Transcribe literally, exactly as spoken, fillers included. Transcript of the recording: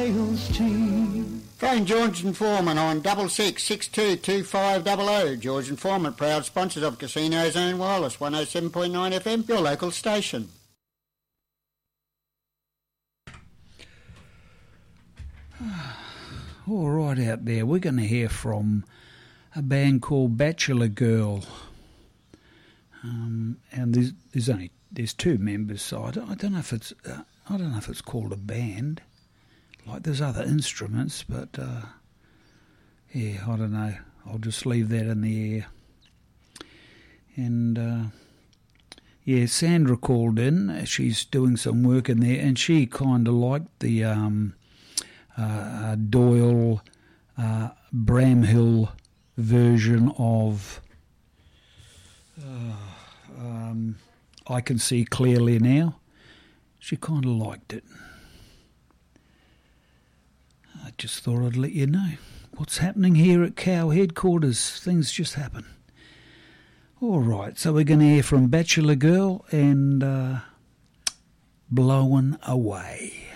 sales team. Phone George and Foreman on double six six two two five double oh. George and Foreman, proud sponsors of Casino Zone Wireless, one oh seven point nine F M, your local station. All right out there, we're going to hear from a band called Bachelor Girl. Um, and there's, there's only there's two members, so I don't, I don't know if it's uh, I don't know if it's called a band. Like there's other instruments, but uh, yeah, I don't know. I'll just leave that in the air. And uh, yeah, Sandra called in. She's doing some work in there, and she kind of liked the um, uh, Doyle uh, Bramhill version of uh, um, I Can See Clearly Now. She kind of liked it. I just thought I'd let you know what's happening here at Cow headquarters. Things just happen. All right, so we're going to hear from Bachelor Girl and uh, Blowin' Away.